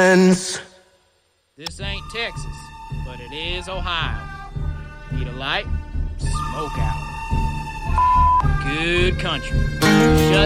friends. This ain't Texas, but it is Ohio. Need a light? Smoke out. Good country. Shut